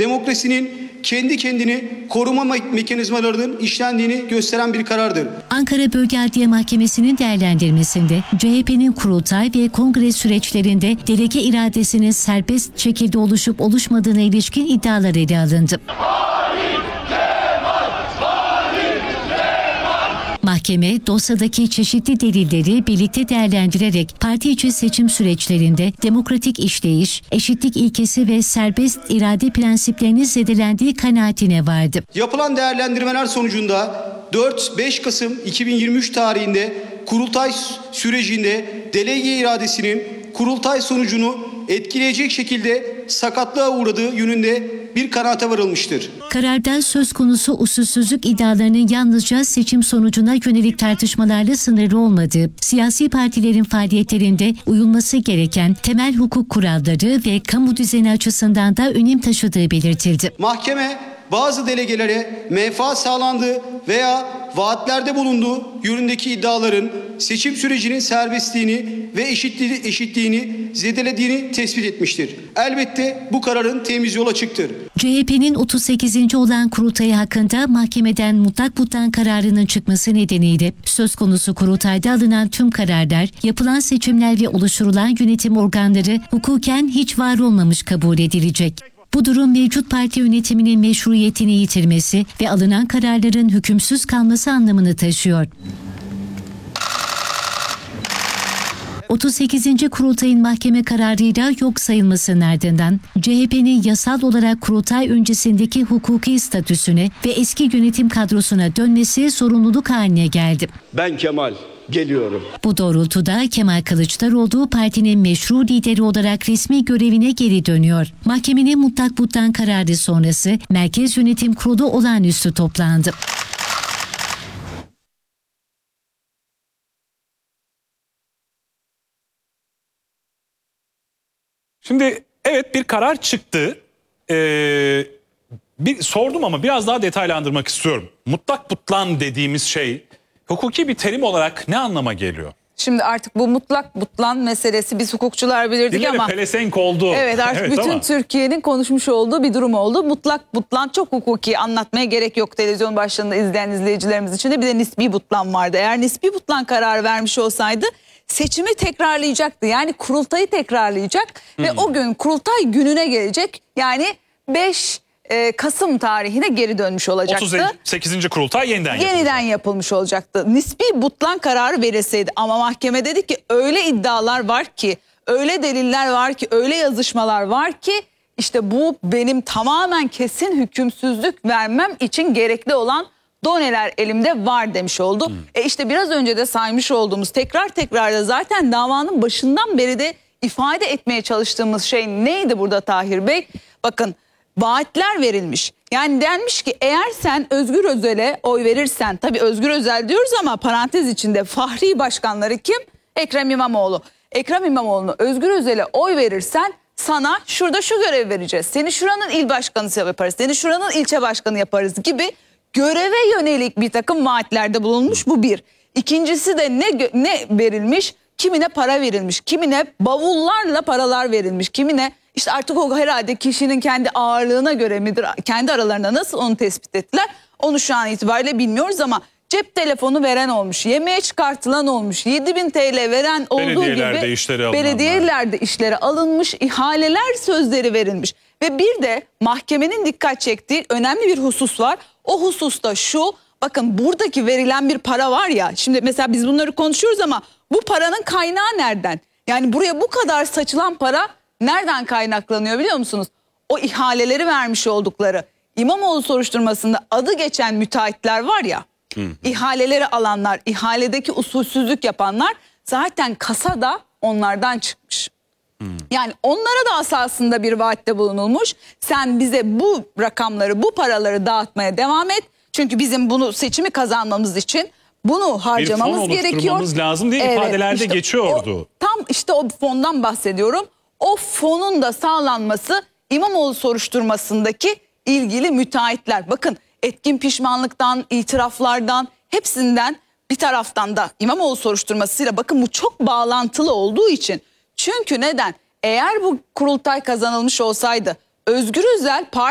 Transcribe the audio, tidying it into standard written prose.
demokrasinin kendi kendini koruma mekanizmalarının işlendiğini gösteren bir karardır. Ankara Bölge Adliye Mahkemesi'nin değerlendirmesinde CHP'nin kurultay ve kongre süreçlerinde delege iradesinin serbest şekilde oluşup oluşmadığına ilişkin iddialar ele alındı. Mahkeme dosyadaki çeşitli delilleri birlikte değerlendirerek parti içi seçim süreçlerinde demokratik işleyiş, eşitlik ilkesi ve serbest irade prensiplerinin zedelendiği kanaatine vardı. Yapılan değerlendirmeler sonucunda 4-5 Kasım 2023 tarihinde kurultay sürecinde delege iradesinin kurultay sonucunu etkileyecek şekilde sakatlığa uğradığı yönünde bir kanaate varılmıştır. Kararda söz konusu usulsüzlük iddialarının yalnızca seçim sonucuna yönelik tartışmalarla sınırlı olmadığı, siyasi partilerin faaliyetlerinde uyulması gereken temel hukuk kuralları ve kamu düzeni açısından da önem taşıdığı belirtildi. Mahkeme bazı delegelere menfaat sağlandığı veya vaatlerde bulunduğu yönündeki iddiaların seçim sürecinin serbestliğini ve eşitliğini zedelediğini tespit etmiştir. Elbette bu kararın temiz yolu açıktır. CHP'nin 38. olan kurultayı hakkında mahkemeden mutlak butlan kararının çıkması nedeniyle söz konusu kurultayda alınan tüm kararlar, yapılan seçimler ve oluşturulan yönetim organları hukuken hiç var olmamış kabul edilecek. Bu durum mevcut parti yönetiminin meşruiyetini yitirmesi ve alınan kararların hükümsüz kalması anlamını taşıyor. 38. kurultayın mahkeme kararıyla yok sayılmasının ardından CHP'nin yasal olarak kurultay öncesindeki hukuki statüsüne ve eski yönetim kadrosuna dönmesi sorumluluk haline geldi. Ben Kemal. Geliyorum. Bu doğrultuda Kemal Kılıçdaroğlu partinin meşru lideri olarak resmi görevine geri dönüyor. Mahkemenin mutlak butlan kararı sonrası Merkez Yönetim Kurulu olağanüstü toplandı. Şimdi evet bir karar çıktı. Sordum ama biraz daha detaylandırmak istiyorum. Mutlak butlan dediğimiz şey hukuki bir terim olarak ne anlama geliyor? Şimdi artık bu mutlak butlan meselesi biz hukukçular bilirdik Dile ama pelesenk oldu. Evet artık evet, bütün ama Türkiye'nin konuşmuş olduğu bir durum oldu. Mutlak butlan çok hukuki, anlatmaya gerek yok. Televizyon başlarında izleyen izleyicilerimiz için de bir de nispi butlan vardı. Eğer nispi butlan kararı vermiş olsaydı seçimi tekrarlayacaktı. Yani kurultayı tekrarlayacak ve o gün kurultay gününe gelecek. Yani 5 Kasım tarihine geri dönmüş olacaktı. 38. kurultay yeniden yapılmış olacaktı. Nispi butlan kararı verilseydi ama mahkeme dedi ki öyle iddialar var ki, öyle deliller var ki, öyle yazışmalar var ki işte bu benim tamamen kesin hükümsüzlük vermem için gerekli olan doneler elimde var demiş oldu. İşte biraz önce de saymış olduğumuz tekrar da zaten davanın başından beri de ifade etmeye çalıştığımız şey neydi burada Tahir Bey? Bakın, vaatler verilmiş. Yani denmiş ki eğer sen Özgür Özel'e oy verirsen, tabii Özgür Özel diyoruz ama parantez içinde fahri başkanları kim? Ekrem İmamoğlu. Ekrem İmamoğlu'na Özgür Özel'e oy verirsen sana şurada şu görev vereceğiz. Seni şuranın il başkanı yaparız. Seni şuranın ilçe başkanı yaparız gibi göreve yönelik bir takım vaatlerde bulunmuş, bu bir. İkincisi de ne verilmiş? Kimine para verilmiş, kimine bavullarla paralar verilmiş, kimine işte artık o herhalde kişinin kendi ağırlığına göre midir, kendi aralarında nasıl onu tespit ettiler onu şu an itibariyle bilmiyoruz ama cep telefonu veren olmuş, yemeğe çıkartılan olmuş, 7.000 TL veren olduğu gibi belediyelerde işlere alınmış, ihaleler sözleri verilmiş. Ve bir de mahkemenin dikkat çektiği önemli bir husus var. O hususta şu, bakın buradaki verilen bir para var ya, şimdi mesela biz bunları konuşuyoruz ama bu paranın kaynağı nereden? Yani buraya bu kadar saçılan para nereden kaynaklanıyor biliyor musunuz? O ihaleleri vermiş oldukları İmamoğlu soruşturmasında adı geçen müteahhitler var ya, ihaleleri alanlar, ihaledeki usulsüzlük yapanlar zaten kasada onlardan çıkmış. Yani onlara da asasında bir vaatte bulunulmuş. Sen bize bu rakamları, bu paraları dağıtmaya devam et. Çünkü bizim bunu seçimi kazanmamız için bunu harcamamız gerekiyor. Bir fon oluşturmamız lazım diye ifadelerde işte geçiyordu. Tam işte o fondan bahsediyorum. O fonun da sağlanması İmamoğlu soruşturmasındaki ilgili müteahhitler. Bakın etkin pişmanlıktan, itiraflardan, hepsinden, bir taraftan da İmamoğlu soruşturmasıyla bakın bu çok bağlantılı olduğu için. Çünkü neden? Eğer bu kurultay kazanılmış olsaydı Özgür Özel